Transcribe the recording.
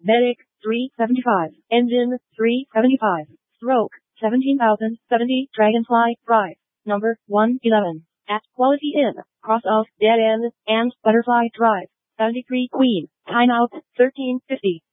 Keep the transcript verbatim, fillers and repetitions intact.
Medic, three seventy-five. Engine, three seventy-five. Stroke, seventeen thousand seventy. Dragonfly Drive, number one eleven. At Quality Inn, cross of Dead End and Butterfly Drive. seventy-three Queen. Timeout, thirteen fifty.